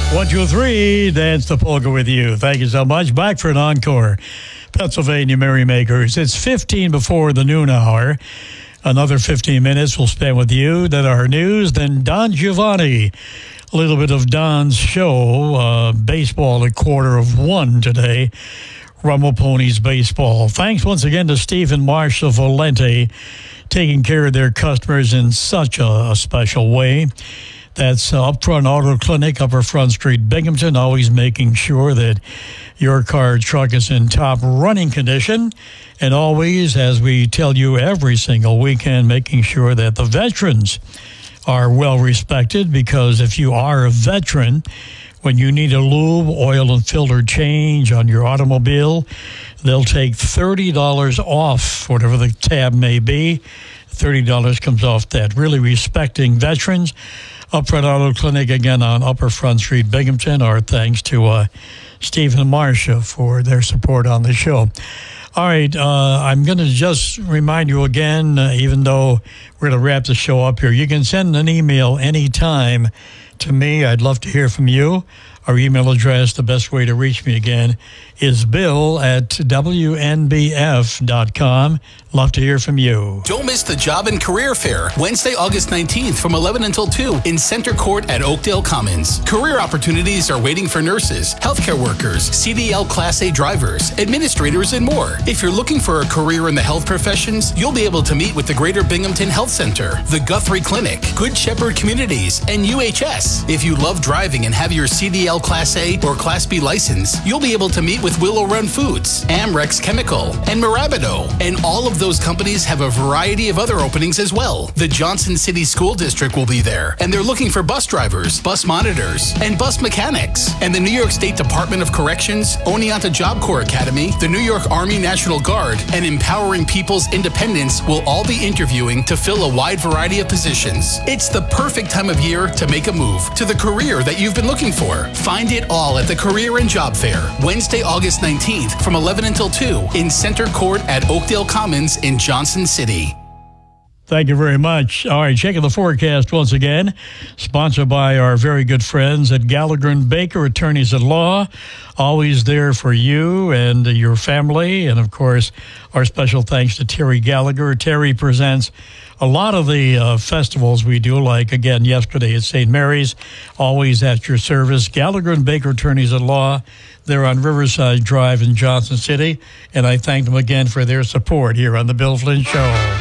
1, 2, 3, dance the polka with you. Thank you so much. Back for an encore. Pennsylvania Merrymakers. It's 15 before the noon hour. Another 15 minutes we'll spend with you. Then our news. Then Don Giovanni. A little bit of Don's show. Baseball at 1:15 today. Rumble Ponies Baseball. Thanks once again to Steve and Marsha Valente, taking care of their customers in such a special way. That's Upfront Auto Clinic, Upper Front Street, Binghamton, always making sure that your car or truck is in top running condition. And always, as we tell you every single weekend, making sure that the veterans are well respected, because if you are a veteran, when you need a lube, oil, and filter change on your automobile, they'll take $30 off, whatever the tab may be. $30 comes off that. Really respecting veterans. Upfront Auto Clinic, again, on Upper Front Street, Binghamton. Our thanks to Steve and Marsha for their support on the show. All right, I'm going to just remind you again, even though we're going to wrap the show up here, you can send an email anytime to me. I'd love to hear from you. Our email address, the best way to reach me again, is bill@wnbf.com. Love to hear from you. Don't miss the Job and Career Fair, Wednesday, August 19th from 11 until 2 in Center Court at Oakdale Commons. Career opportunities are waiting for nurses, healthcare workers, CDL Class A drivers, administrators, and more. If you're looking for a career in the health professions, you'll be able to meet with the Greater Binghamton Health Center, the Guthrie Clinic, Good Shepherd Communities, and UHS. If you love driving and have your CDL Class A or Class B license, you'll be able to meet with Willow Run Foods, Amrex Chemical, and Marabido. And all of those companies have a variety of other openings as well. The Johnson City School District will be there, and they're looking for bus drivers, bus monitors, and bus mechanics. And the New York State Department of Corrections, Oneonta Job Corps Academy, the New York Army National Guard, and Empowering People's Independence will all be interviewing to fill a wide variety of positions. It's the perfect time of year to make a move to the career that you've been looking for. Find it all at the Career and Job Fair, Wednesday, August 19th from 11 until 2 in Center Court at Oakdale Commons in Johnson City. Thank you very much. All right, checking the forecast once again. Sponsored by our very good friends at Gallagher & Baker, attorneys at law. Always there for you and your family. And, of course, our special thanks to Terry Gallagher. Terry presents a lot of the festivals we do, like, again, yesterday at St. Mary's. Always at your service. Gallagher & Baker, attorneys at law. They're on Riverside Drive in Johnson City. And I thank them again for their support here on The Bill Flynn Show.